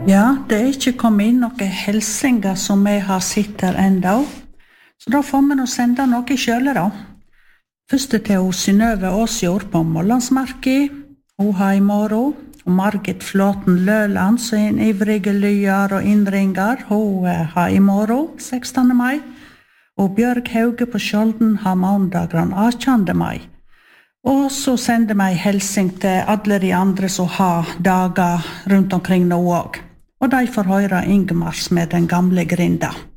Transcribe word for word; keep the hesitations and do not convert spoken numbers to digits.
Ja, det er ikke kommet inn noen helsinger som vi har sett her enda. Så da får vi nå sende noe selv da. Først til hun Synnøve Åsjord på Målandsmarki. Hun har i morgen. Og Margit Flåten Løland, som er en ivrige lyer og innringer. Hun har i morgen, sekstende mai. Og Bjørg Hauge på Skjolden har mandag den attende mai. Og så sender vi helsing til alle de andre som har dager rundt omkring nå også. Og de får høre Ingemars med den gamle grinda.